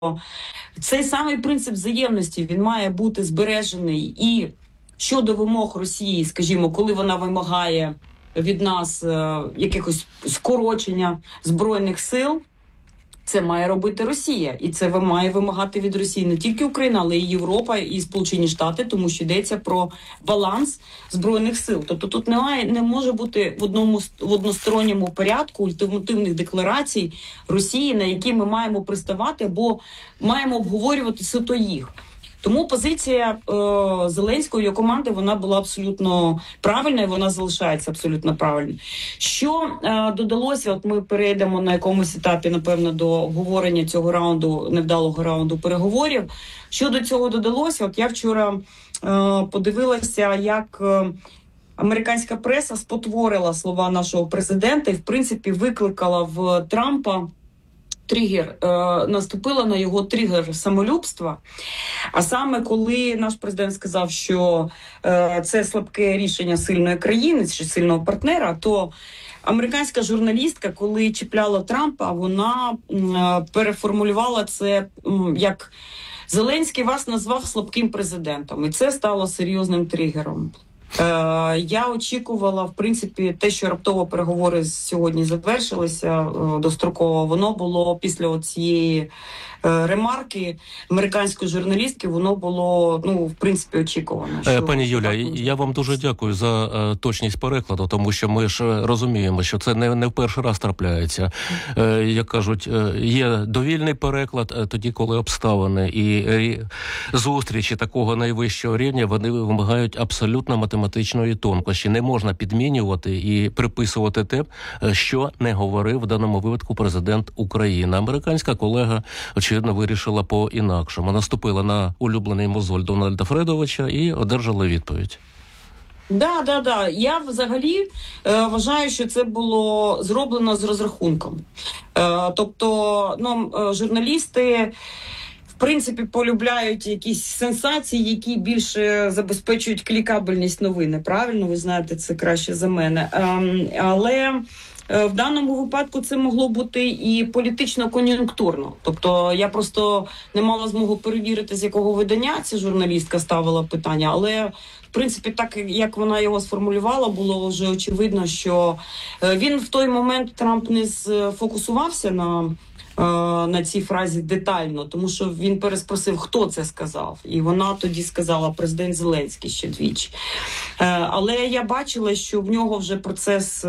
цей самий принцип взаємності, він має бути збережений і щодо вимог Росії, скажімо, коли вона вимагає від нас якихось скорочення Збройних сил, це має робити Росія. І це має вимагати від Росії не тільки Україна, але і Європа, і Сполучені Штати, тому що йдеться про баланс Збройних сил. Тобто тут не може бути в односторонньому порядку ультимативних декларацій Росії, на які ми маємо приставати, або маємо обговорювати суто їх. Тому позиція Зеленського і його команди, вона була абсолютно правильна, і вона залишається абсолютно правильною. Що додалося, от ми перейдемо на якомусь етапі, напевно, до обговорення цього раунду, невдалого раунду переговорів. Що до цього додалося? От я вчора подивилася, як американська преса спотворила слова нашого президента і, в принципі, викликала в Трампа тригер, наступила на його тригер самолюбства. А саме, коли наш президент сказав, що це слабке рішення сильної країни чи сильного партнера, то американська журналістка, коли чіпляла Трампа, вона переформулювала це як «Зеленський вас назвав слабким президентом». І це стало серйозним тригером. Я очікувала, в принципі, те, що раптово переговори сьогодні завершилися достроково, воно було після цієї ремарки американської журналістки, воно було, в принципі, очікувано. Пані Юля, я вам дуже дякую за точність перекладу, тому що ми ж розуміємо, що це не в перший раз трапляється. Як кажуть, є довільний переклад, тоді, коли обставини і зустрічі такого найвищого рівня, вони вимагають абсолютно математичної тонкості. Не можна підмінювати і приписувати те, що не говорив в даному випадку президент України. Американська колега, очевидно, вирішила по-інакшому. Наступила на улюблений мозоль Дональда Фредовича і одержала відповідь. Да. Я взагалі вважаю, що це було зроблено з розрахунком. Тобто, журналісти, в принципі, полюбляють якісь сенсації, які більше забезпечують клікабельність новини. Правильно? Ви знаєте це краще за мене. Але в даному випадку це могло бути і політично-кон'юнктурно. Тобто я просто не мала змогу перевірити, з якого видання ця журналістка ставила питання, але, в принципі, так, як вона його сформулювала, було вже очевидно, що він в той момент, Трамп, не сфокусувався на цій фразі детально, тому що він переспросив, хто це сказав. І вона тоді сказала президент Зеленський ще двічі. Але я бачила, що в нього вже процес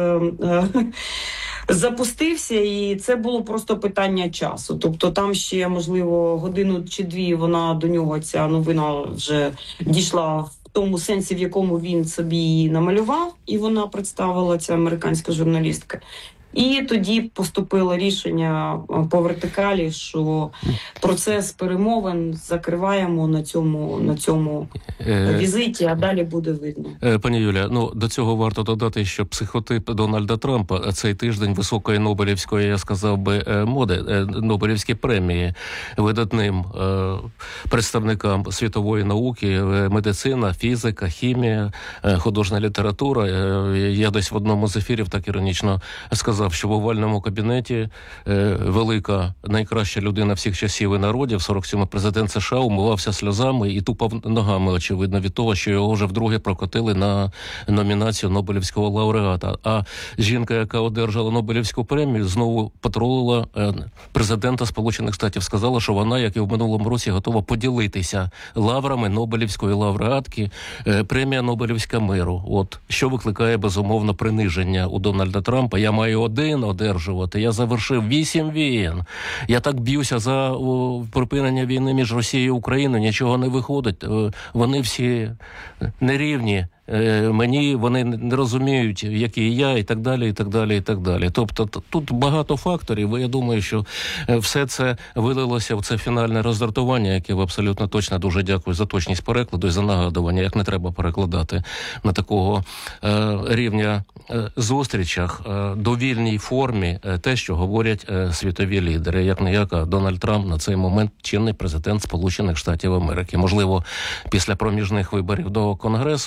запустився, і це було просто питання часу. Тобто там ще, можливо, годину чи дві до нього ця новина вже дійшла в тому сенсі, в якому він собі її намалював, і вона представила, ця американська журналістка. І тоді поступило рішення по вертикалі, що процес перемовин закриваємо на цьому візиті, а далі буде видно. Пані Юля, до цього варто додати, що психотип Дональда Трампа цей тиждень високої Нобелівської, я сказав би, моди, Нобелівські премії видатним представникам світової науки, медицина, фізика, хімія, художня література. Я десь в одному з ефірів так іронічно сказав, що в овальному кабінеті велика, найкраща людина всіх часів і народів, 47-й президент США, умивався сльозами і тупав ногами, очевидно, від того, що його вже вдруге прокотили на номінацію Нобелівського лауреата. А жінка, яка одержала Нобелівську премію, знову патрулила президента Сполучених Штатів. Сказала, що вона, як і в минулому році, готова поділитися лаврами Нобелівської лауреатки, премія Нобелівська миру. От, що викликає, безумовно, приниження у Дональда Трампа. Я маю один одержувати. Я завершив 8 війн. Я так б'юся за припинення війни між Росією і Україною. Нічого не виходить. Вони всі нерівні. Мені вони не розуміють, який я, і так далі, і так далі, і так далі. Тобто тут багато факторів, і я думаю, що все це вилилося в це фінальне роздратування, яке ви абсолютно точно, дуже дякую за точність перекладу і за нагадування, як не треба перекладати на такого рівня зустрічах, довільній формі те, що говорять світові лідери, як не як, Дональд Трамп на цей момент чинний президент Сполучених Штатів Америки. Можливо, після проміжних виборів до Конгресу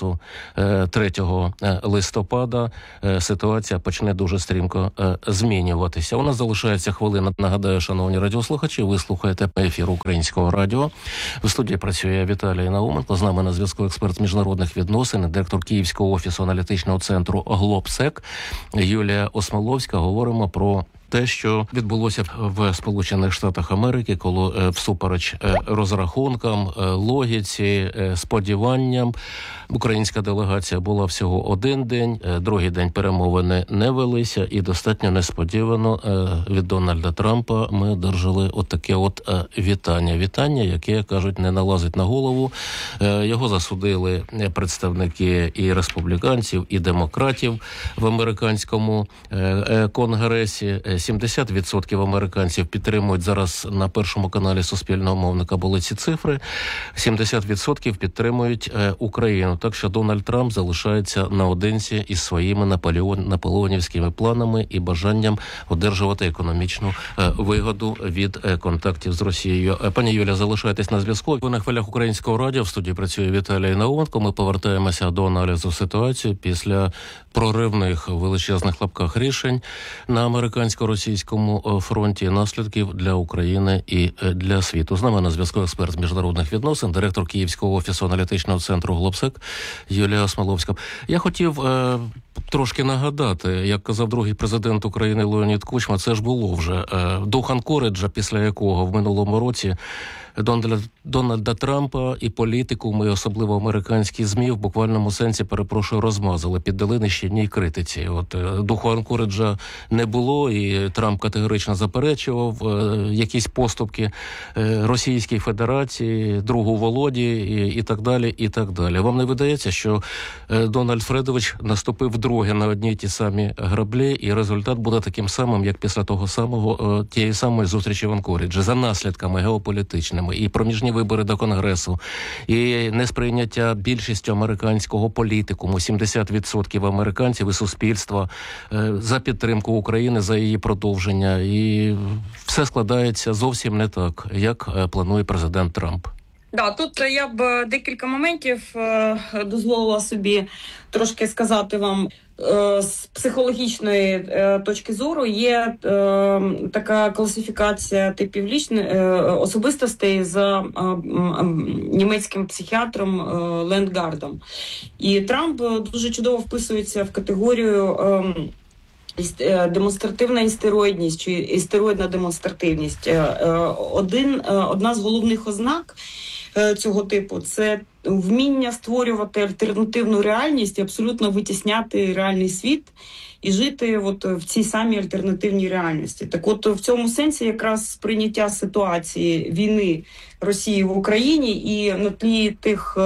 3 листопада ситуація почне дуже стрімко змінюватися. У нас залишається хвилина. Нагадаю, шановні радіослухачі, ви слухаєте ефір Українського радіо. В студії працює Віталій Науменко. З нами на зв'язку експерт з міжнародних відносин, директор Київського офісу аналітичного центру «Глобсек» Юлія Осмоловська. Говоримо про те, що відбулося в Сполучених Штатах Америки, коли всупереч розрахункам, логіці, сподіванням, українська делегація була всього один день, другий день перемовини не велися, і достатньо несподівано від Дональда Трампа ми одержали отаке вітання. Вітання, яке, кажуть, не налазить на голову. Його засудили представники і республіканців, і демократів в американському конгресі. 70% американців підтримують, зараз на Першому каналі Суспільного мовника були ці цифри, 70% підтримують Україну. Так що Дональд Трамп залишається наодинці із своїми наполеонівськими планами і бажанням одержувати економічну вигоду від контактів з Росією. Пані Юля, залишайтесь на зв'язку. Ви на хвилях Українського радіо, в студії працює Віталій Науменко. Ми повертаємося до аналізу ситуації після проривних величезних лапках рішень на американсько-російському фронті, наслідків для України і для світу. З нами на зв'язку експерт з міжнародних відносин, директор Київського офісу аналітичного центру «Глобсек» Юлія Осмоловська. Я хотів трошки нагадати, як казав другий президент України Леонід Кучма, це ж було вже дух Анкориджа, після якого в минулому році Дональда Трампа і політикум, і особливо американські ЗМІ в буквальному сенсі, розмазали, піддали нищівній критиці. Духу Анкориджа не було, і Трамп категорично заперечував якісь поступки Російській Федерації, другу Володі і так далі, і так далі. Вам не видається, що Дональд Фредович наступив вдруге на одні й ті самі граблі, і результат буде таким самим, як після тієї самої зустрічі в Анкориджі, за наслідками геополітичними, і проміжні вибори до Конгресу, і несприйняття більшістю американського політикуму, 70% американців і суспільства за підтримку України, за її продовження. І все складається зовсім не так, як планує президент Трамп. Да, тут я б декілька моментів дозволила собі трошки сказати вам. З психологічної точки зору є така класифікація типів особистостей за німецьким психіатром Ленгардом. І Трамп дуже чудово вписується в категорію демонстративна істероїдність чи істероїдна демонстративність. Одна з головних ознак цього типу – це вміння створювати альтернативну реальність і абсолютно витісняти реальний світ і жити в цій самій альтернативній реальності. Так от, в цьому сенсі якраз сприйняття ситуації війни Росії в Україні і на тлі тих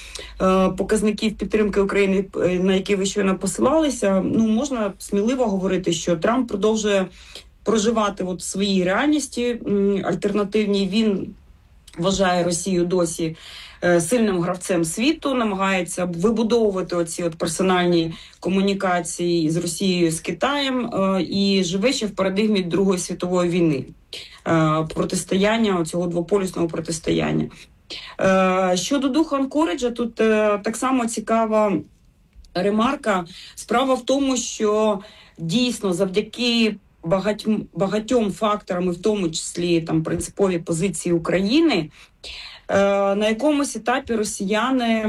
показників підтримки України, на які ви щойно посилалися, можна сміливо говорити, що Трамп продовжує проживати в своїй реальності альтернативній. Він вважає Росію досі сильним гравцем світу, намагається вибудовувати оці персональні комунікації з Росією, з Китаєм, і живе ще в парадигмі Другої світової війни, протистояння, цього двополюсного протистояння. Щодо духу Анкориджа, тут так само цікава ремарка. Справа в тому, що дійсно завдяки багатьом факторам, і в тому числі принципові позиції України, на якомусь етапі росіяни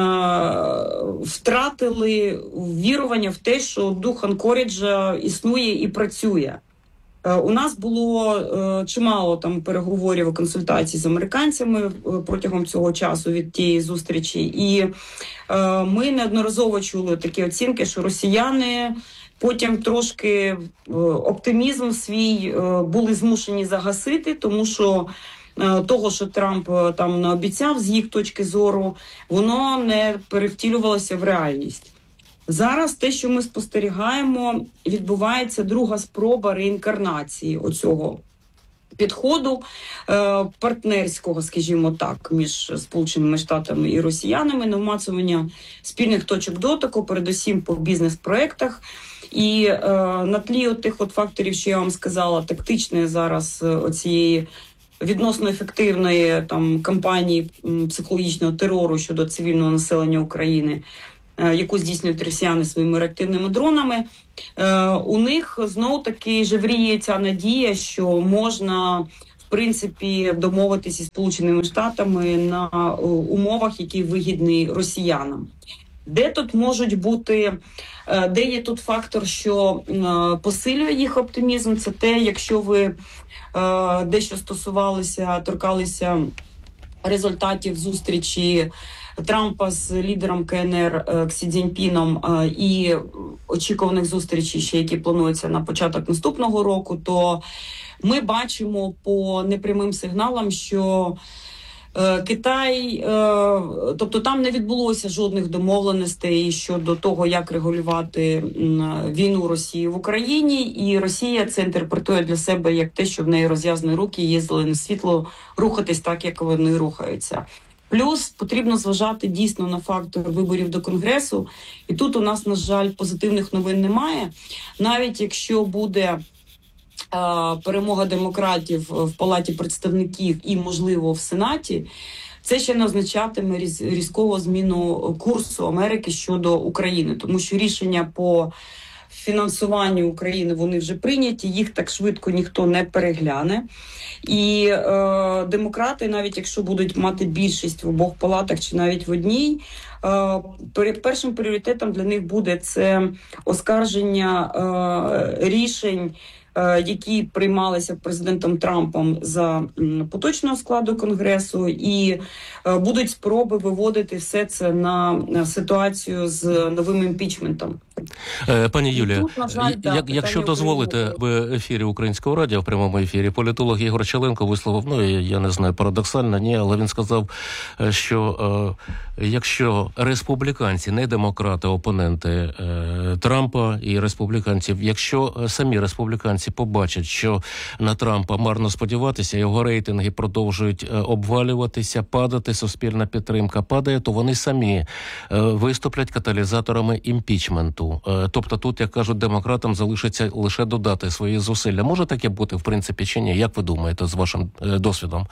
втратили вірування в те, що дух Анкориджа існує і працює. У нас було чимало переговорів і консультацій з американцями протягом цього часу від тієї зустрічі, і ми неодноразово чули такі оцінки, що росіяни потім трошки оптимізм свій були змушені загасити, тому що того, що Трамп наобіцяв з їх точки зору, воно не перевтілювалося в реальність. Зараз те, що ми спостерігаємо, відбувається друга спроба реінкарнації оцього підходу партнерського, скажімо так, між Сполученими Штатами і росіянами, намацування спільних точок дотику, передусім по бізнес-проектах. І на тлі тих факторів, що я вам сказала, тактичної зараз оцієї відносно ефективної кампанії психологічного терору щодо цивільного населення України, яку здійснюють росіяни своїми реактивними дронами, у них знов-таки жевріє ця надія, що можна, в принципі, домовитися із Сполученими Штатами на умовах, які вигідні росіянам. Де тут можуть бути, де є тут фактор, що посилює їх оптимізм, це те, якщо ви дещо торкалися результатів зустрічі Трампа з лідером КНР Ксі Цзіньпіном і очікуваних зустрічей, ще які плануються на початок наступного року, то ми бачимо по непрямим сигналам, що Китай, тобто там не відбулося жодних домовленостей щодо того, як регулювати війну Росії в Україні, і Росія це інтерпретує для себе як те, що в неї розв'язані руки, є зелене світло рухатись так, як вони рухаються. Плюс потрібно зважати дійсно на фактор виборів до Конгресу, і тут у нас, на жаль, позитивних новин немає. Навіть якщо буде перемога демократів в Палаті представників і, можливо, в Сенаті, це ще не означатиме різкову зміну курсу Америки щодо України, тому що рішення по фінансуванню України, вони вже прийняті, їх так швидко ніхто не перегляне. І демократи, навіть якщо будуть мати більшість в обох палатах чи навіть в одній, першим пріоритетом для них буде це оскарження рішень, які приймалися президентом Трампом за поточного складу Конгресу, і будуть спроби виводити все це на ситуацію з новим імпічментом. Пані Юлія, тут, на жаль, якщо дозволите, в ефірі Українського радіо, в прямому ефірі, політолог Ігор Челенко висловив, я не знаю, парадоксально, ні, але він сказав, що якщо республіканці, не демократи, опоненти Трампа і республіканців, якщо самі республіканці побачать, що на Трампа марно сподіватися, його рейтинги продовжують обвалюватися, падати, суспільна підтримка падає, то вони самі виступлять каталізаторами імпічменту. Тобто тут, як кажуть, демократам залишиться лише додати свої зусилля. Може таке бути, в принципі, чи ні? Як ви думаєте, з вашим досвідом?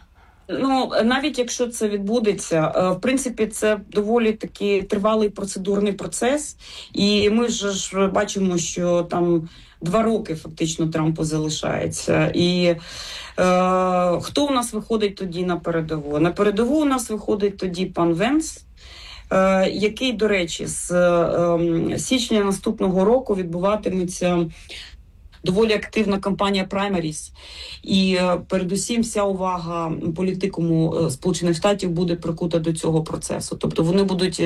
Навіть якщо це відбудеться, в принципі, це доволі такий тривалий процедурний процес. І ми ж бачимо, що там 2 роки фактично Трампу залишається. І хто у нас виходить тоді на передову? На передову у нас виходить тоді пан Венс, який, до речі, з січня наступного року відбуватиметься доволі активна кампанія праймеріс. І передусім вся увага політикуму Сполучених Штатів буде прикута до цього процесу. Тобто вони будуть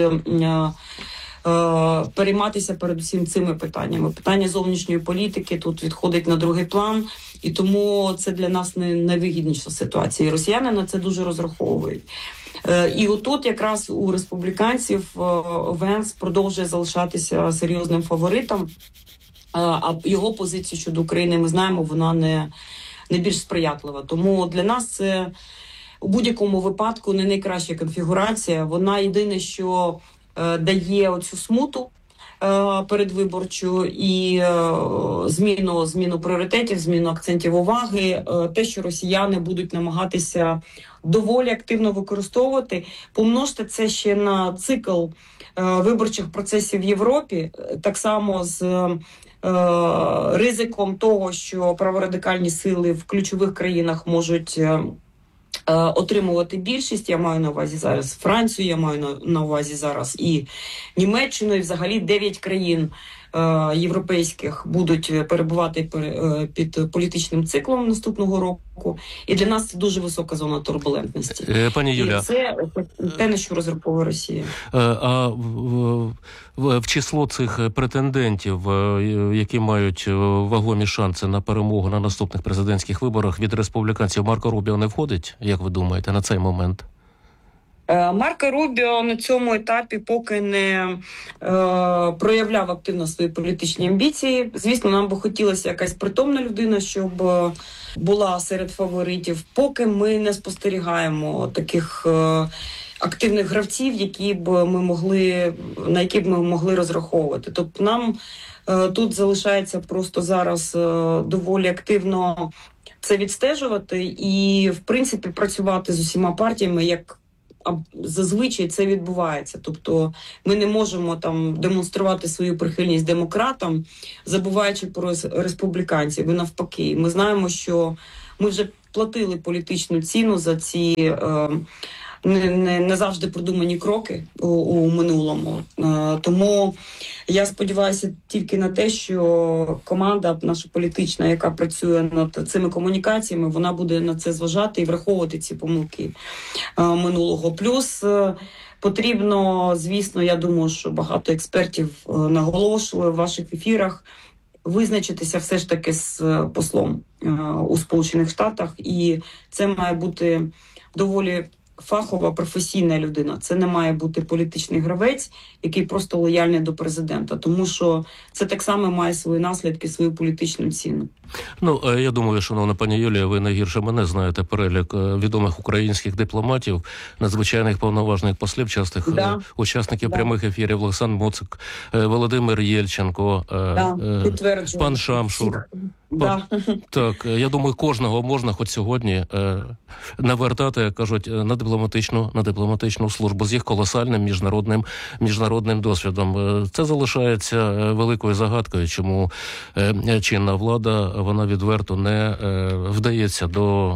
перейматися передусім цими питаннями. Питання зовнішньої політики тут відходить на другий план, і тому це для нас не найвигідніша ситуація. І росіяни на це дуже розраховують. І отут якраз у республіканців Венс продовжує залишатися серйозним фаворитом, а його позицію щодо України, ми знаємо, вона не більш сприятлива. Тому для нас це у будь-якому випадку не найкраща конфігурація. Вона єдине, що дає оцю смуту передвиборчу і зміну пріоритетів, зміну акцентів уваги, те, що росіяни будуть намагатися доволі активно використовувати. Помножте це ще на цикл виборчих процесів в Європі, так само з ризиком того, що праворадикальні сили в ключових країнах можуть отримувати більшість. Я маю на увазі зараз Францію, я маю на увазі зараз і Німеччину, і взагалі 9 країн європейських будуть перебувати під політичним циклом наступного року. І для нас це дуже висока зона турбулентності. Пані Юля, і це те, на що розраховує Росія. А в число цих претендентів, які мають вагомі шанси на перемогу на наступних президентських виборах, від республіканців Марко Рубіо не входить, як ви думаєте, на цей момент? Марко Рубіо на цьому етапі поки не проявляв активно свої політичні амбіції. Звісно, нам би хотілося якась притомна людина, щоб була серед фаворитів. Поки ми не спостерігаємо таких активних гравців, на які б ми могли розраховувати. Тобто нам тут залишається просто зараз доволі активно це відстежувати і, в принципі, працювати з усіма партіями як зазвичай це відбувається. Тобто ми не можемо там демонструвати свою прихильність демократам, забуваючи про республіканців. І навпаки, ми знаємо, що ми вже платили політичну ціну за ці не завжди продумані кроки у минулому. Тому я сподіваюся тільки на те, що команда наша політична, яка працює над цими комунікаціями, вона буде на це зважати і враховувати ці помилки минулого. Плюс потрібно, звісно, я думаю, що багато експертів наголошували в ваших ефірах, визначитися все ж таки з послом у Сполучених Штатах. І це має бути доволі фахова, професійна людина. Це не має бути політичний гравець, який просто лояльний до президента. Тому що це так само має свої наслідки, свою політичну ціну. Ну, я думаю, шановна пані Юлія, ви найгірше мене знаєте перелік відомих українських дипломатів, надзвичайних повноважних послів, частих учасників прямих ефірів: Олександр Моцик, Володимир Єльченко, пан Шамшур. Так, я думаю, кожного можна хоч сьогодні навертати, як кажуть, на дипломатичну службу з їх колосальним міжнародним досвідом. Це залишається великою загадкою, чому чинна влада, вона відверто не вдається до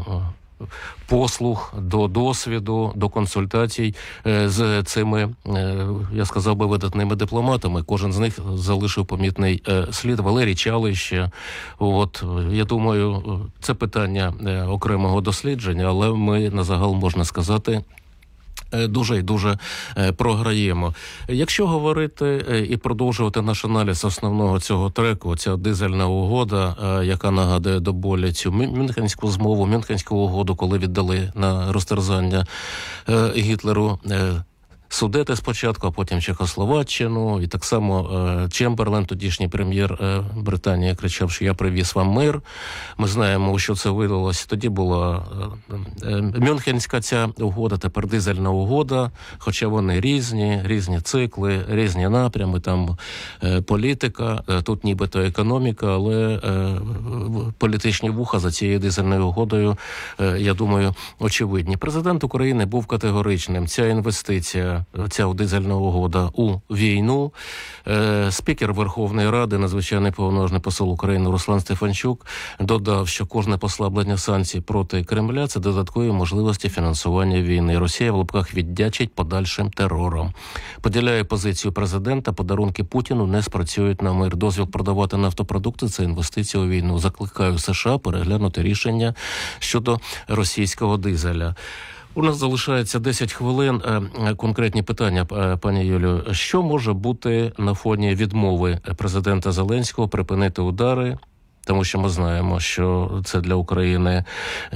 послуг, до досвіду, до консультацій з цими, я сказав би, видатними дипломатами. Кожен з них залишив помітний слід. Валерій Чалище. От, я думаю, це питання окремого дослідження, але ми на загал, можна сказати, дуже і дуже програємо. Якщо говорити і продовжувати наш аналіз основного цього треку, ця дизельна угода, яка нагадує до болі цю Мюнхенську змову, Мюнхенську угоду, коли віддали на розтерзання Гітлеру Судети спочатку, а потім Чехословаччину. І так само Чемберлен, тодішній прем'єр Британії, кричав, що я привіз вам мир. Ми знаємо, у що це вилилося. Тоді була Мюнхенська ця угода, тепер дизельна угода. Хоча вони різні цикли, різні напрями, там політика, тут нібито економіка, але політичні вуха за цією дизельною угодою, я думаю, очевидні. Президент України був категоричним. Ця інвестиція, ця дизельна угода у війну. Спікер Верховної Ради, надзвичайний повноважний посол України Руслан Стефанчук додав, що кожне послаблення санкцій проти Кремля – це додаткові можливості фінансування війни. Росія в лапках віддячить подальшим терором. Поділяє позицію президента, подарунки Путіну не спрацюють на мир. Дозвіл продавати нафтопродукти – це інвестиція у війну. Закликаю США переглянути рішення щодо російського дизеля. У нас залишається 10 хвилин. Конкретні питання, пані Юлію. Що може бути на фоні відмови президента Зеленського припинити удари? Тому що ми знаємо, що це для України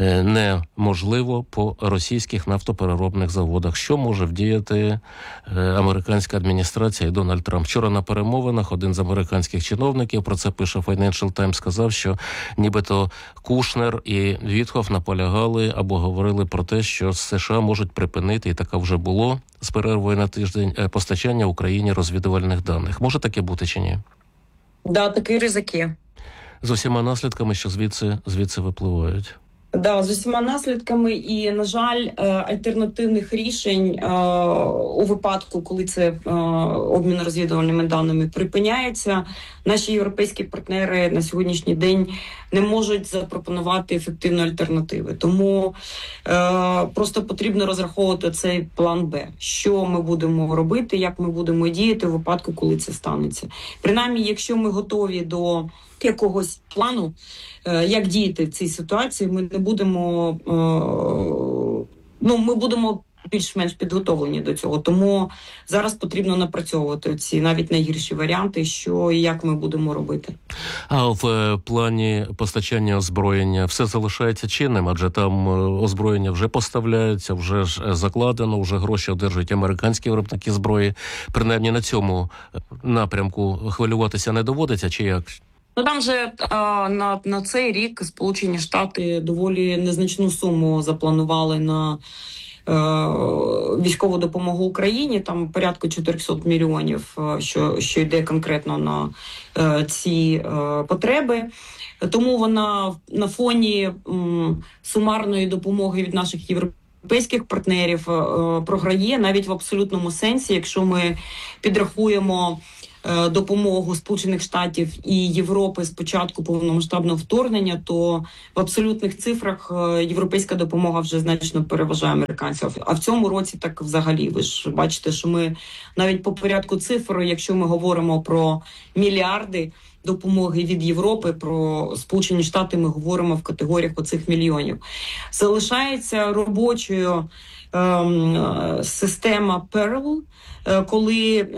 неможливо по російських нафтопереробних заводах. Що може вдіяти американська адміністрація і Дональд Трамп? Вчора на перемовинах один з американських чиновників, про це пише Financial Times, сказав, що нібито Кушнер і Вітхоф наполягали або говорили про те, що США можуть припинити, і таке вже було, з перервою на тиждень, постачання Україні розвідувальних даних. Може таке бути чи ні? Да, такий ризик є. З усіма наслідками, що звідси випливають. Да, з усіма наслідками і, на жаль, альтернативних рішень у випадку, коли це обмін розвідувальними даними припиняється, наші європейські партнери на сьогоднішній день не можуть запропонувати ефективні альтернативи. Тому просто потрібно розраховувати цей план Б. Що ми будемо робити, як ми будемо діяти у випадку, коли це станеться. Принаймні, якщо ми готові до якогось плану, як діяти в цій ситуації, ми не будемо, ми будемо більш-менш підготовлені до цього. Тому зараз потрібно напрацьовувати ці навіть найгірші варіанти, що і як ми будемо робити. А в плані постачання озброєння все залишається чинним, адже там озброєння вже поставляється, вже ж закладено, вже гроші одержують американські виробники зброї. Принаймні на цьому напрямку хвилюватися не доводиться, чи як? Там же на цей рік Сполучені Штати доволі незначну суму запланували на військову допомогу Україні, там порядку 400 мільйонів, що йде конкретно на ці потреби. Тому вона на фоні сумарної допомоги від наших європейських європейських партнерів програє навіть в абсолютному сенсі, якщо ми підрахуємо допомогу Сполучених Штатів і Європи з початку повномасштабного вторгнення, то в абсолютних цифрах європейська допомога вже значно переважає американців. А в цьому році так взагалі. Ви ж бачите, що ми навіть по порядку цифр, якщо ми говоримо про мільярди допомоги від Європи, про Сполучені Штати ми говоримо в категоріях оцих мільйонів. Залишається робочою система Pearl, коли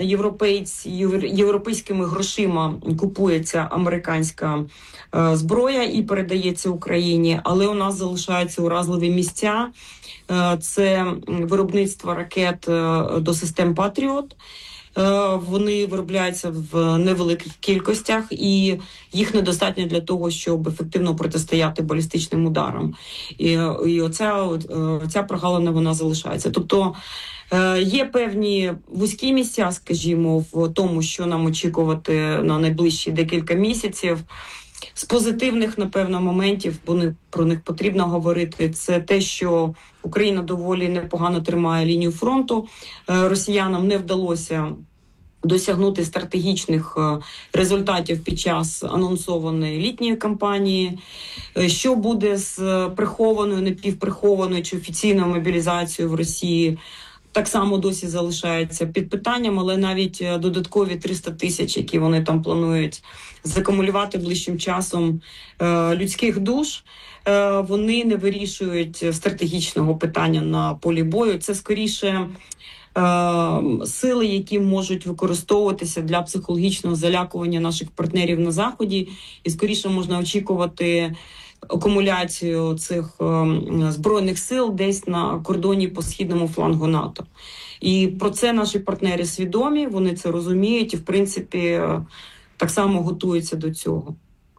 європейськими грошима купується американська зброя і передається Україні, але у нас залишаються уразливі місця. Це виробництво ракет до систем Патріот. Вони виробляються в невеликих кількостях, і їх недостатньо для того, щоб ефективно протистояти балістичним ударам. І оця прогалина, вона залишається. Тобто є певні вузькі місця, скажімо, в тому, що нам очікувати на найближчі декілька місяців. З позитивних, напевно, моментів, бо про них потрібно говорити, це те, що Україна доволі непогано тримає лінію фронту. Росіянам не вдалося досягнути стратегічних результатів під час анонсованої літньої кампанії. Що буде з прихованою, напівприхованою чи офіційною мобілізацією в Росії, так само досі залишається під питанням, але навіть додаткові 300 тисяч, які вони там планують закумулювати ближчим часом людських душ, вони не вирішують стратегічного питання на полі бою. Це скоріше сили, які можуть використовуватися для психологічного залякування наших партнерів на Заході, і скоріше можна очікувати акумуляцію цих збройних сил десь на кордоні по східному флангу НАТО. І про це наші партнери свідомі, вони це розуміють і, в принципі, так само готуються до цього.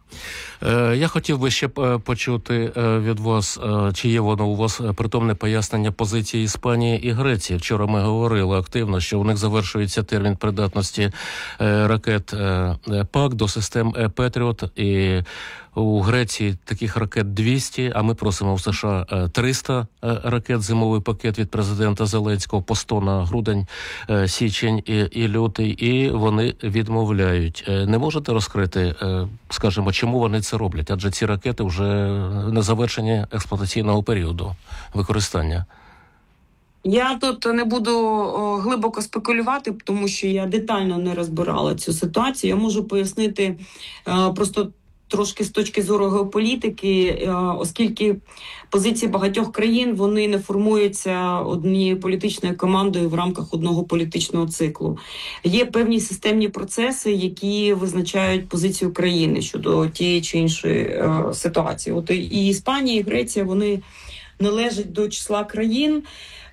Я хотів би ще почути від вас, чи є воно у вас притомне пояснення позиції Іспанії і Греції. Вчора ми говорили активно, що у них завершується термін придатності ракет ПАК до систем Петріот, і у Греції таких ракет 200, а ми просимо в США 300 ракет, зимовий пакет від президента Зеленського по 100 на грудень, січень і лютий, і вони відмовляють. Не можете розкрити, скажімо, чому вони це роблять? Адже ці ракети вже на завершення експлуатаційного періоду використання. Я тут не буду глибоко спекулювати, тому що я детально не розбирала цю ситуацію. Я можу пояснити просто трошки з точки зору геополітики, оскільки позиції багатьох країн, вони не формуються однією політичною командою в рамках одного політичного циклу. Є певні системні процеси, які визначають позицію країни щодо тієї чи іншої ситуації. От і Іспанія, і Греція, вони належать до числа країн,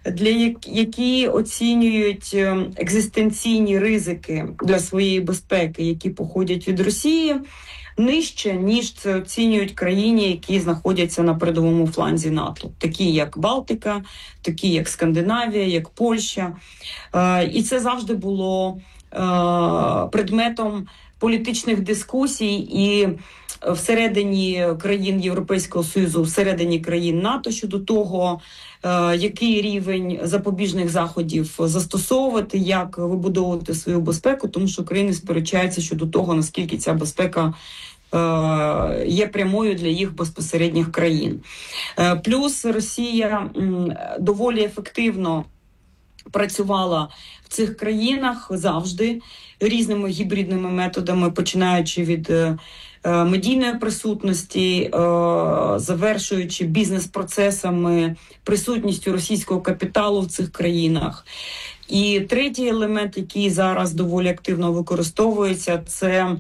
які оцінюють екзистенційні ризики для своєї безпеки, які походять від Росії, нижче, ніж це оцінюють країни, які знаходяться на передовому фланзі НАТО, такі як Балтика, такі як Скандинавія, як Польща. І це завжди було предметом політичних дискусій і всередині країн Європейського Союзу, всередині країн НАТО щодо того, який рівень запобіжних заходів застосовувати, як вибудовувати свою безпеку, тому що країни сперечаються щодо того, наскільки ця безпека є прямою для їх безпосередніх країн. Плюс Росія доволі ефективно працювала в цих країнах завжди різними гібридними методами, починаючи від медійної присутності, завершуючи бізнес-процесами, присутністю російського капіталу в цих країнах. І третій елемент, який зараз доволі активно використовується, це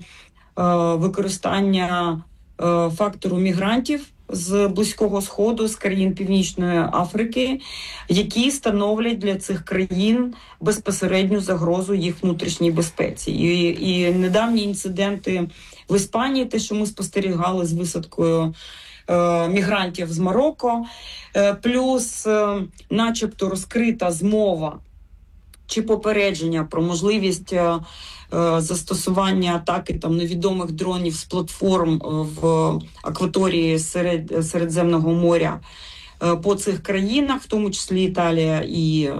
використання фактору мігрантів з Близького Сходу, з країн Північної Африки, які становлять для цих країн безпосередню загрозу їх внутрішній безпеці. І недавні інциденти в Іспанії, те, що ми спостерігали з висадкою мігрантів з Марокко, плюс начебто розкрита змова чи попередження про можливість застосування атаки там невідомих дронів з платформ в акваторії Середземного моря по цих країнах, в тому числі Італія і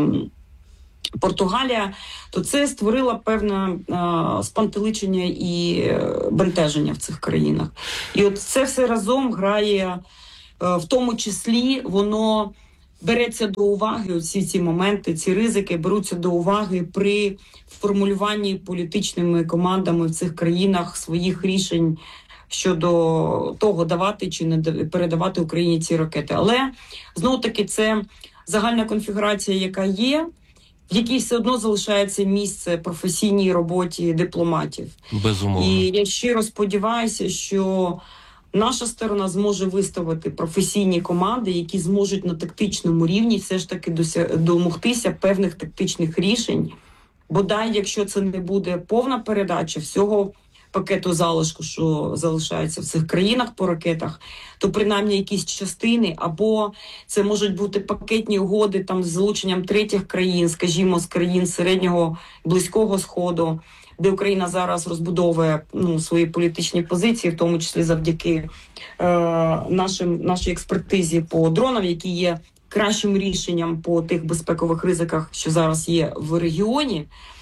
Португалія, то це створило певне спантеличення і бентеження в цих країнах. І от це все разом грає, в тому числі воно береться до уваги, всі ці моменти, ці ризики беруться до уваги при формулюванні політичними командами в цих країнах своїх рішень щодо того, давати чи не передавати Україні ці ракети. Але, знову-таки, це загальна конфігурація, яка є, в якій все одно залишається місце професійній роботі дипломатів. Безумовно. І я щиро сподіваюся, що наша сторона зможе виставити професійні команди, які зможуть на тактичному рівні все ж таки домогтися певних тактичних рішень. Бодай, якщо це не буде повна передача всього пакету залишку, що залишається в цих країнах по ракетах, то принаймні якісь частини, або це можуть бути пакетні угоди там з залученням третіх країн, скажімо, з країн Середнього, Близького Сходу, де Україна зараз розбудовує свої політичні позиції, в тому числі завдяки нашій експертизі по дронам, які є кращим рішенням по тих безпекових ризиках, що зараз є в регіоні,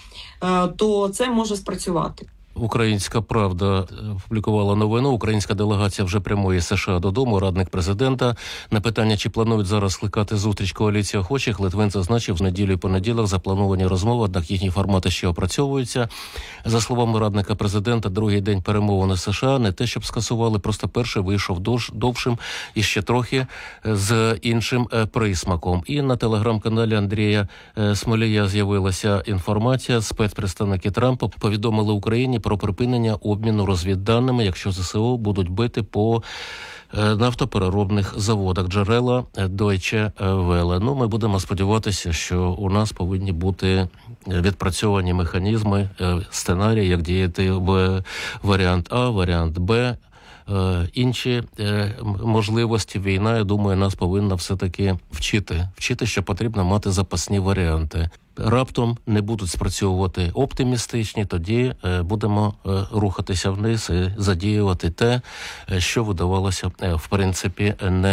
то це може спрацювати. Українська правда опублікувала новину. Українська делегація вже прямує з США додому. Радник президента на питання, чи планують зараз скликати зустріч коаліції охочих, Литвин зазначив, з неділю і понеділок заплановані розмови, однак їхні формати ще опрацьовуються. За словами радника президента, другий день перемовин з США не те, щоб скасували, просто перший вийшов довшим і ще трохи з іншим присмаком. І на телеграм-каналі Андрія Смолія з'явилася інформація. Спецпредставники Трампа повідомили Україні про припинення обміну розвідданими, якщо ЗСУ будуть бити по нафтопереробних заводах. Джерела Deutsche Welle. Ми будемо сподіватися, що у нас повинні бути відпрацьовані механізми, сценарії, як діяти в варіант А, варіант Б, інші можливості. Війна, я думаю, нас повинна все-таки вчити, що потрібно мати запасні варіанти. Раптом не будуть спрацьовувати оптимістичні, тоді будемо рухатися вниз і задіювати те, що видавалося, в принципі,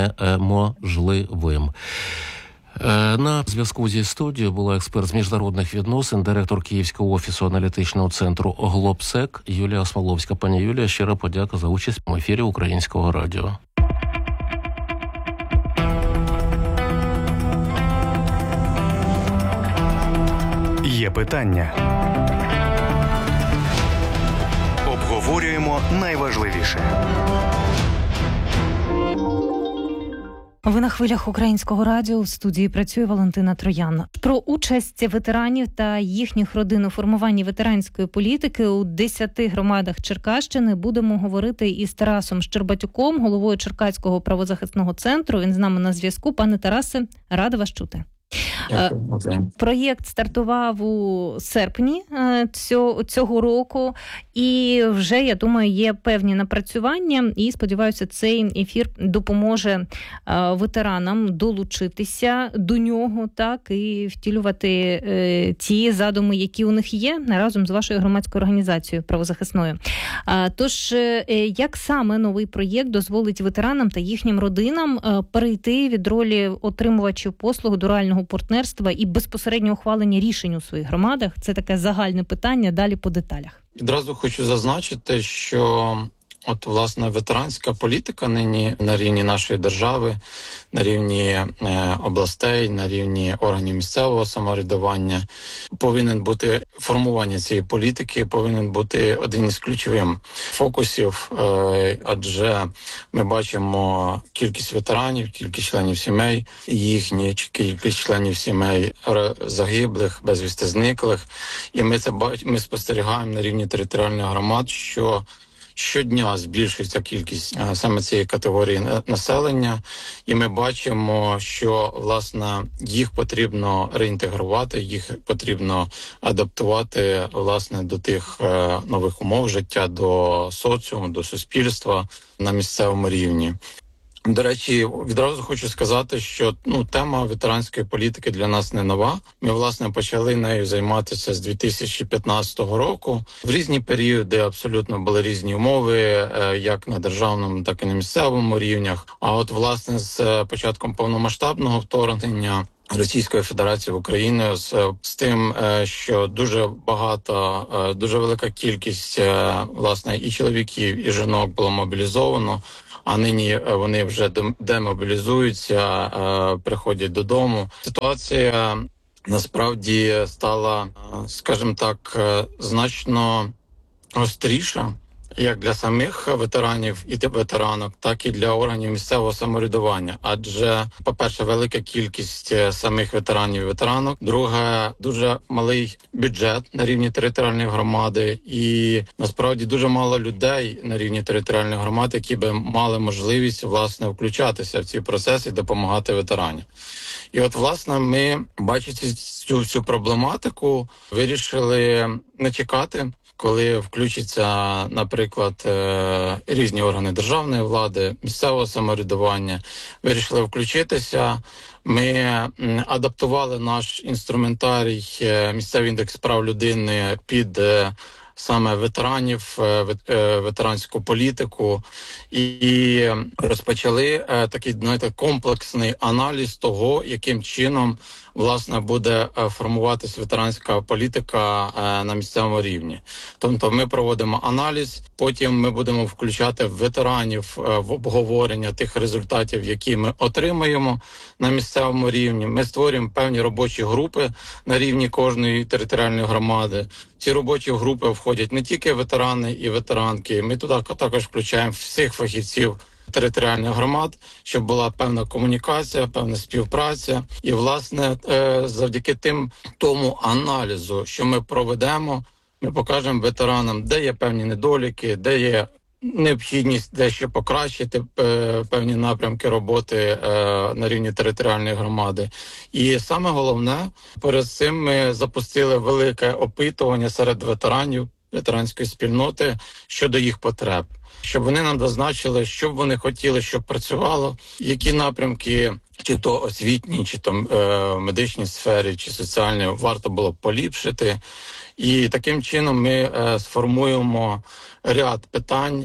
неможливим. На зв'язку зі студією була експерт з міжнародних відносин, директор Київського офісу аналітичного центру Глобсек Юлія Смоловська. Пані Юлія, щира подяка за участь в ефірі Українського радіо. Є питання. Обговорюємо найважливіше. Ви на хвилях Українського радіо. В студії працює Валентина Троян. Про участь ветеранів та їхніх родин у формуванні ветеранської політики у 10 громадах Черкащини будемо говорити із Тарасом Щербатюком, головою Черкаського правозахисного центру. Він з нами на зв'язку. Пане Тарасе, рада вас чути. Проєкт стартував у серпні цього року, і вже, я думаю, є певні напрацювання, і, сподіваюся, цей ефір допоможе ветеранам долучитися до нього, так, і втілювати ті задуми, які у них є, разом з вашою громадською організацією правозахисною. Тож, як саме новий проєкт дозволить ветеранам та їхнім родинам перейти від ролі отримувачів послуг до реального партнерства і безпосередньо ухвалення рішень у своїх громадах? Це таке загальне питання, далі по деталях. Відразу хочу зазначити, що власне ветеранська політика нині на рівні нашої держави, на рівні областей, на рівні органів місцевого самоврядування повинен бути формування цієї політики, повинен бути один із ключових фокусів, адже ми бачимо кількість ветеранів, кількість членів сімей, їхні кількість членів сімей загиблих, безвісти зниклих, і ми спостерігаємо на рівні територіальних громад, що щодня збільшується кількість саме цієї категорії населення, і ми бачимо, що, власне, їх потрібно реінтегрувати, їх потрібно адаптувати, власне, до тих нових умов життя, до соціуму, до суспільства на місцевому рівні. До речі, відразу хочу сказати, що тема ветеранської політики для нас не нова. Ми, власне, почали нею займатися з 2015 року. В різні періоди абсолютно були різні умови, як на державному, так і на місцевому рівнях. А от, власне, з початком повномасштабного вторгнення Російської Федерації в Україну, з тим, що дуже багато, дуже велика кількість, власне, і чоловіків, і жінок було мобілізовано, а нині вони вже демобілізуються, приходять додому. Ситуація насправді стала, скажімо так, значно гостріша, як для самих ветеранів і ветеранок, так і для органів місцевого самоврядування. Адже, по-перше, велика кількість самих ветеранів і ветеранок. Друге, дуже малий бюджет на рівні територіальної громади. І, насправді, дуже мало людей на рівні територіальної громади, які би мали можливість, власне, включатися в ці процеси і допомагати ветеранам. І от, власне, ми, бачачи цю всю проблематику, вирішили не чекати, коли включаться, наприклад, різні органи державної влади, місцевого самоврядування, вирішили включитися. Ми адаптували наш інструментарій, місцевий індекс прав людини під саме ветеранів, ветеранську політику, і розпочали такий, комплексний аналіз того, яким чином, власне, буде формуватись ветеранська політика на місцевому рівні. Тобто ми проводимо аналіз, потім ми будемо включати ветеранів в обговорення тих результатів, які ми отримаємо на місцевому рівні. Ми створюємо певні робочі групи на рівні кожної територіальної громади. Ці робочі групи входять не тільки ветерани і ветеранки, ми туди також включаємо всіх фахівців територіальних громад, щоб була певна комунікація, певна співпраця. І, власне, завдяки тому аналізу, що ми проведемо, ми покажемо ветеранам, де є певні недоліки, де є необхідність дещо покращити певні напрямки роботи на рівні територіальної громади. І саме головне, перед цим ми запустили велике опитування серед ветеранів, ветеранської спільноти щодо їх потреб. Щоб вони нам зазначили, що б вони хотіли, щоб працювало, які напрямки, чи то освітні, чи то медичній сфері, чи соціальні, варто було б поліпшити. І таким чином ми сформуємо ряд питань,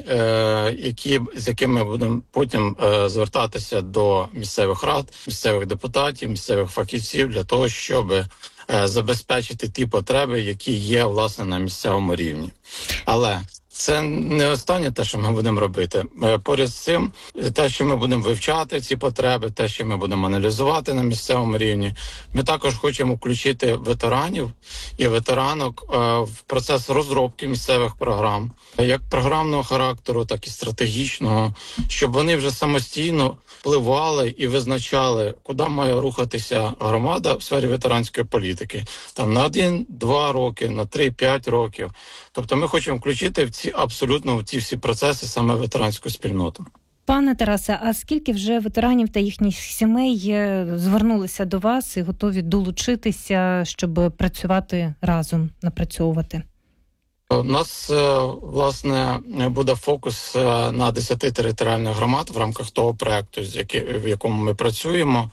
з якими ми будемо потім звертатися до місцевих рад, місцевих депутатів, місцевих фахівців для того, щоб забезпечити ті потреби, які є, власне, на місцевому рівні. Але це не останнє те, що ми будемо робити. Поряд з цим, те, що ми будемо вивчати ці потреби, те, що ми будемо аналізувати на місцевому рівні, ми також хочемо включити ветеранів і ветеранок в процес розробки місцевих програм, як програмного характеру, так і стратегічного, щоб вони вже самостійно впливали і визначали, куди має рухатися громада в сфері ветеранської політики. Там на 1-2 роки, на 3-5 років. Тобто ми хочемо включити в ці всі процеси саме ветеранську спільноту. Пане Тарасе, а скільки вже ветеранів та їхніх сімей звернулися до вас і готові долучитися, щоб працювати разом, напрацьовувати? У нас, власне, буде фокус на 10 територіальних громад в рамках того проєкту, в якому ми працюємо.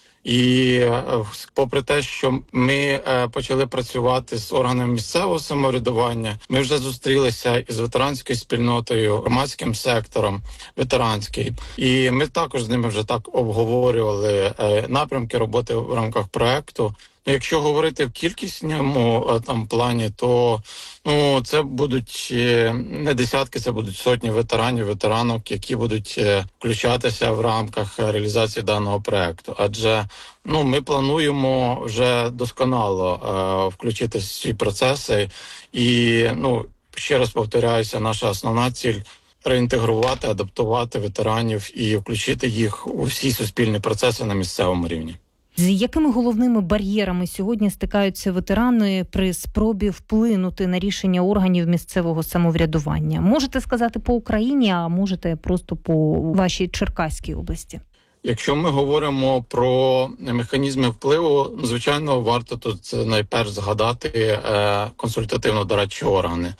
І попри те, що ми почали працювати з органами місцевого самоврядування, ми вже зустрілися із ветеранською спільнотою, громадським сектором ветеранський. І ми також з ними вже так обговорювали напрямки роботи в рамках проєкту. Якщо говорити в кількісному плані, то це будуть не десятки, це будуть сотні ветеранів, ветеранок, які будуть включатися в рамках реалізації даного проєкту. Адже ми плануємо вже досконало включити ці процеси. І, ще раз повторяюся, наша основна ціль – реінтегрувати, адаптувати ветеранів і включити їх у всі суспільні процеси на місцевому рівні. З якими головними бар'єрами сьогодні стикаються ветерани при спробі вплинути на рішення органів місцевого самоврядування? Можете сказати по Україні, а можете просто по вашій Черкаській області? Якщо ми говоримо про механізми впливу, звичайно, варто тут найперш згадати консультативно-дорадчі органи.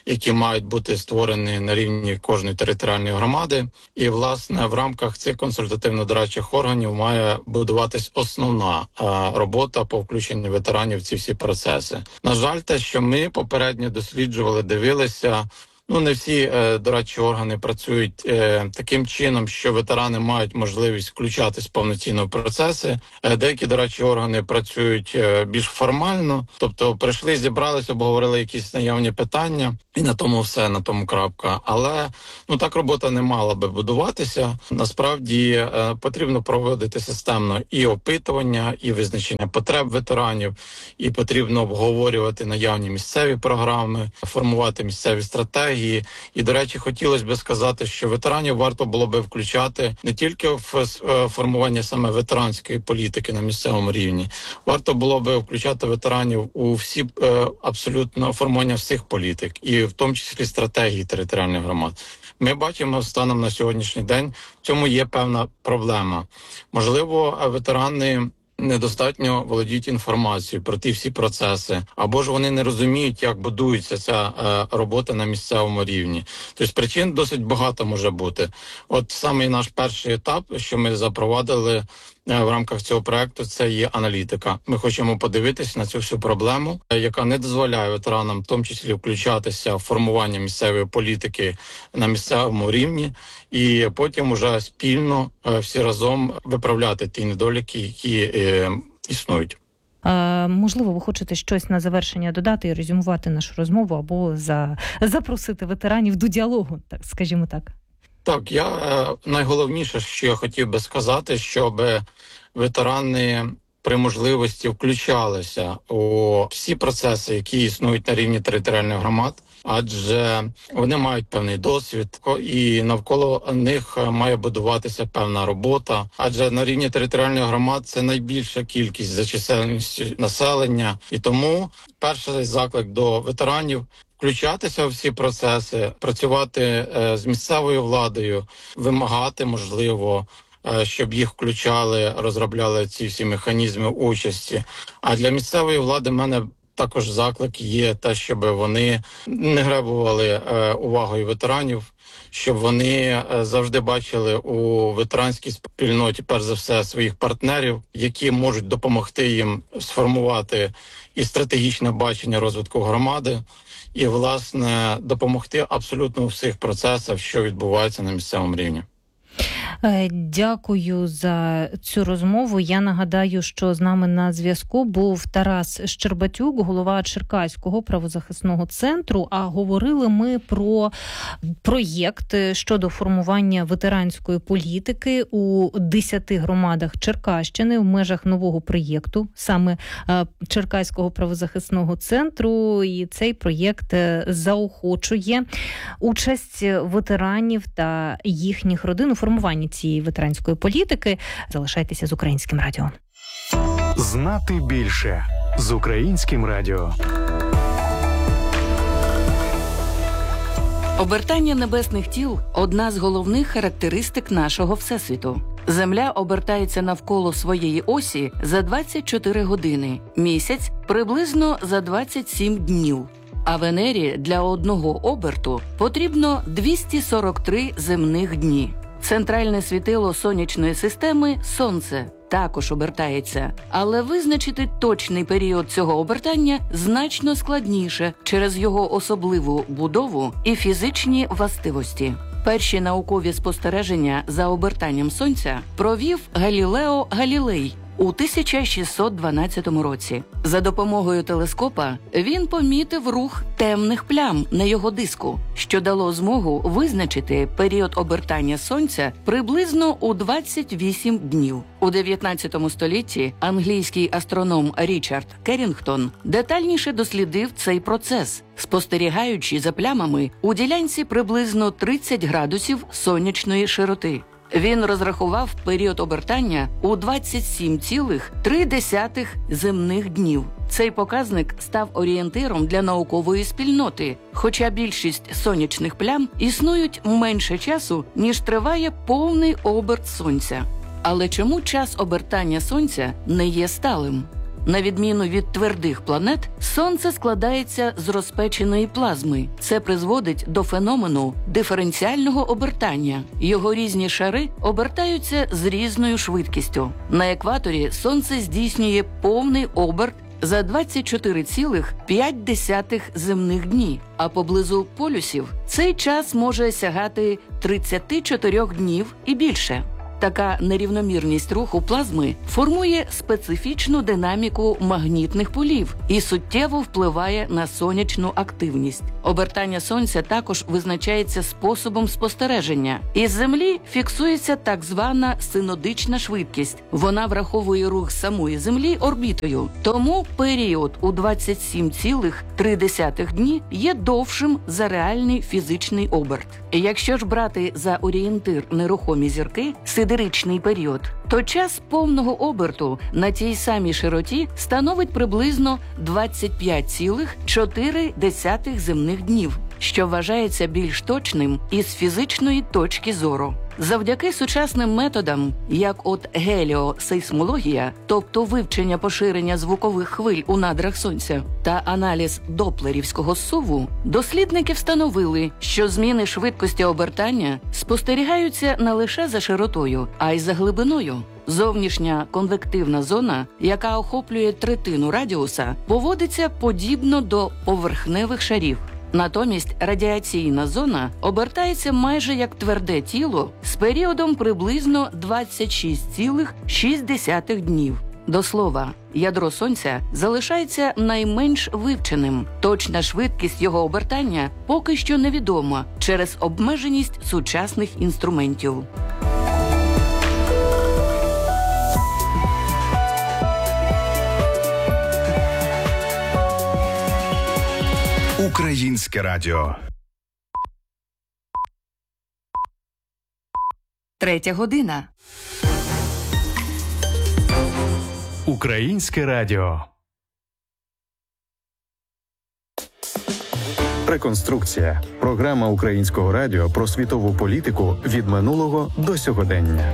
які мають бути створені на рівні кожної територіальної громади. І, власне, в рамках цих консультативно-дорадчих органів має будуватись основна робота по включенню ветеранів в ці всі процеси. На жаль, те, що ми попередньо досліджували, дивилися, не всі дорадчі органи працюють таким чином, що ветерани мають можливість включатись повноцінно в процеси. Деякі дорадчі органи працюють більш формально, тобто прийшли, зібралися, обговорили якісь наявні питання, і на тому все, на тому крапка. Але так робота не мала би будуватися. Насправді потрібно проводити системно і опитування, і визначення потреб ветеранів, і потрібно обговорювати наявні місцеві програми, формувати місцеві стратегії. І, до речі, хотілося б сказати, що ветеранів варто було би включати не тільки в формування саме ветеранської політики на місцевому рівні, варто було би включати ветеранів у всі абсолютно формування всіх політик, і в тому числі стратегії територіальних громад. Ми бачимо станом на сьогоднішній день, в цьому є певна проблема. Можливо, ветерани недостатньо володіють інформацією про ті всі процеси, або ж вони не розуміють, як будується ця робота на місцевому рівні. Тобто причин досить багато може бути. От саме наш перший етап, що ми запровадили в рамках цього проекту, це є аналітика. Ми хочемо подивитися на цю всю проблему, яка не дозволяє ветеранам в тому числі включатися в формування місцевої політики на місцевому рівні, і потім уже спільно всі разом виправляти ті недоліки, які існують. Можливо, ви хочете щось на завершення додати і резюмувати нашу розмову, або запросити ветеранів до діалогу, так скажімо так. Так, найголовніше, що я хотів би сказати, щоб ветерани при можливості включалися у всі процеси, які існують на рівні територіальних громад, адже вони мають певний досвід, і навколо них має будуватися певна робота. Адже на рівні територіальних громад це найбільша кількість за чисельністю населення, і тому перший заклик до ветеранів – включатися у всі процеси, працювати з місцевою владою, вимагати, можливо, щоб їх включали, розробляли ці всі механізми участі. А для місцевої влади в мене також заклик є те, щоб вони не гребували увагою ветеранів, щоб вони завжди бачили у ветеранській спільноті, перш за все, своїх партнерів, які можуть допомогти їм сформувати і стратегічне бачення розвитку громади, і, власне, допомогти абсолютно у всіх процесах, що відбувається на місцевому рівні. Дякую за цю розмову. Я нагадаю, що з нами на зв'язку був Тарас Щербатюк, голова Черкаського правозахисного центру, а говорили ми про проєкт щодо формування ветеранської політики у 10 громадах Черкащини в межах нового проєкту, саме Черкаського правозахисного центру, і цей проєкт заохочує участь ветеранів та їхніх родин у формуванні цієї ветеранської політики. Залишайтеся з Українським радіо. Знати більше з Українським радіо. Обертання небесних тіл – одна з головних характеристик нашого Всесвіту. Земля обертається навколо своєї осі за 24 години, місяць – приблизно за 27 днів. А Венері для одного оберту потрібно 243 земних дні. Центральне світило сонячної системи – Сонце – також обертається. Але визначити точний період цього обертання значно складніше через його особливу будову і фізичні властивості. Перші наукові спостереження за обертанням Сонця провів Галілео Галілей у 1612 році. За допомогою телескопа він помітив рух темних плям на його диску, що дало змогу визначити період обертання Сонця приблизно у 28 днів. У 19 столітті англійський астроном Річард Керрінгтон детальніше дослідив цей процес, спостерігаючи за плямами у ділянці приблизно 30 градусів сонячної широти. Він розрахував період обертання у 27,3 земних днів. Цей показник став орієнтиром для наукової спільноти, хоча більшість сонячних плям існують менше часу, ніж триває повний оберт Сонця. Але чому час обертання Сонця не є сталим? На відміну від твердих планет, Сонце складається з розпеченої плазми. Це призводить до феномену диференціального обертання. Його різні шари обертаються з різною швидкістю. На екваторі Сонце здійснює повний оберт за 24,5 земних дні, а поблизу полюсів цей час може сягати 34 днів і більше. Така нерівномірність руху плазми формує специфічну динаміку магнітних полів і суттєво впливає на сонячну активність. Обертання Сонця також визначається способом спостереження. Із Землі фіксується так звана синодична швидкість. Вона враховує рух самої Землі орбітою. Тому період у 27,3 дні є довшим за реальний фізичний оберт. Якщо ж брати за орієнтир нерухомі зірки, сидеричний період, то час повного оберту на тій самій широті становить приблизно 25,4 земних днів, що вважається більш точним із фізичної точки зору. Завдяки сучасним методам, як от геліосейсмологія, тобто вивчення поширення звукових хвиль у надрах Сонця, та аналіз доплерівського зсуву, дослідники встановили, що зміни швидкості обертання спостерігаються не лише за широтою, а й за глибиною. Зовнішня конвективна зона, яка охоплює третину радіуса, поводиться подібно до поверхневих шарів. Натомість радіаційна зона обертається майже як тверде тіло з періодом приблизно 26,6 днів. До слова, ядро Сонця залишається найменш вивченим. Точна швидкість його обертання поки що невідома через обмеженість сучасних інструментів. Українське радіо. 3 година. Українське радіо. Реконструкція. Програма Українського радіо про світову політику від минулого до сьогодення.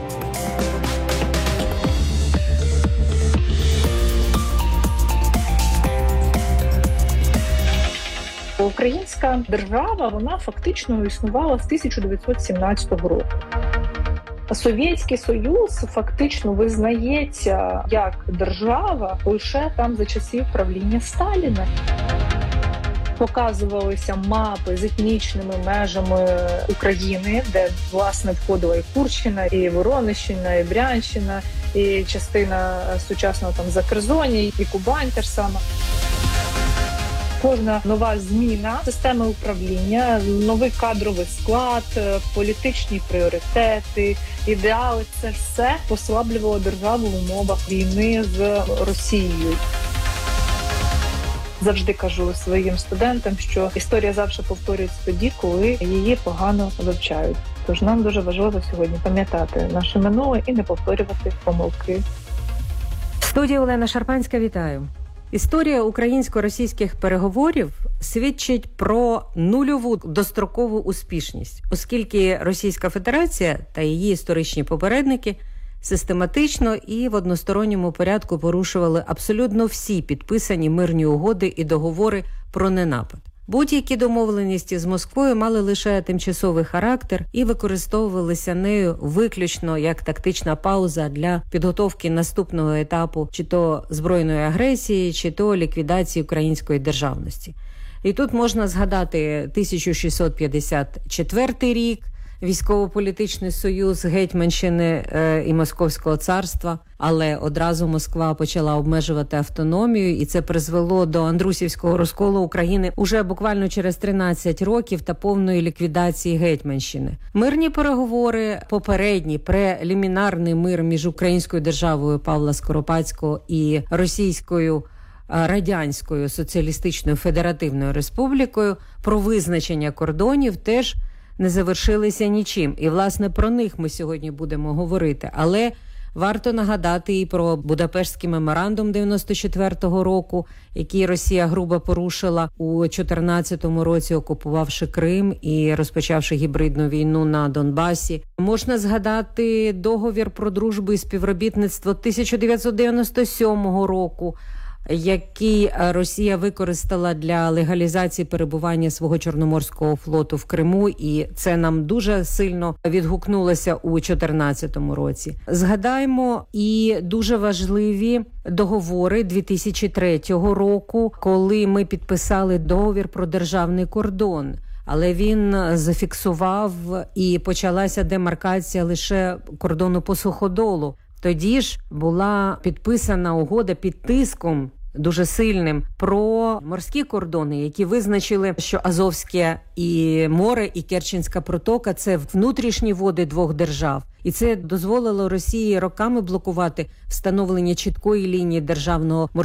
Українська держава, вона фактично існувала з 1917 року. Совєтський Союз фактично визнається як держава лише там за часів правління Сталіна. Показувалися мапи з етнічними межами України, де, власне, входила і Курщина, і Воронежщина, і Брянщина, і частина сучасного там Закерзоння, і Кубань теж сама. Кожна нова зміна системи управління, новий кадровий склад, політичні пріоритети, ідеали – це все послаблювало державу в умовах війни з Росією. Завжди кажу своїм студентам, що історія завжди повторюється тоді, коли її погано вивчають. Тож нам дуже важливо сьогодні пам'ятати наше минуле і не повторювати помилки. В студії Олена Шарпанська, вітаю. Історія українсько-російських переговорів свідчить про нульову дострокову успішність, оскільки Російська Федерація та її історичні попередники систематично і в односторонньому порядку порушували абсолютно всі підписані мирні угоди і договори про ненапад. Будь-які домовленості з Москвою мали лише тимчасовий характер і використовувалися нею виключно як тактична пауза для підготовки наступного етапу чи то збройної агресії, чи то ліквідації української державності. І тут можна згадати 1654 рік, військово-політичний союз Гетьманщини і Московського царства, але одразу Москва почала обмежувати автономію, і це призвело до Андрусівського розколу України уже буквально через 13 років та повної ліквідації Гетьманщини. Мирні переговори, попередній прелімінарний мир між Українською державою Павла Скоропадського і Російською Радянською Соціалістичною Федеративною Республікою про визначення кордонів теж не завершилися нічим. І, власне, про них ми сьогодні будемо говорити. Але Варто нагадати і про Будапештський меморандум 94-го року, який Росія грубо порушила у 14-му році, окупувавши Крим і розпочавши гібридну війну на Донбасі. Можна згадати договір про дружбу і співробітництво 1997 року, який Росія використала для легалізації перебування свого Чорноморського флоту в Криму, і це нам дуже сильно відгукнулося у 2014 році. Згадаємо і дуже важливі договори 2003 року, коли ми підписали договір про державний кордон. Але він зафіксував і почалася демаркація лише кордону по Суходолу. Тоді ж була підписана угода під тиском дуже сильним про морські кордони, які визначили, що Азовське і море, і Керченська протока – це внутрішні води двох держав. І це дозволило Росії роками блокувати встановлення чіткої лінії державного морського